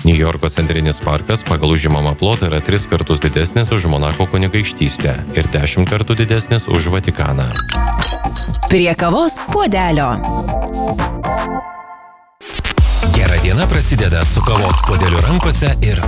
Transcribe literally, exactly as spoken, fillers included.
Niujorko centrinis parkas pagal užimamą plotą yra tris kartus didesnis už Monako kunigaikštystę ir dešimt kartų didesnis už Vatikaną. Prie kavos puodelio. Gera diena prasideda su kavos puodeliu rankose ir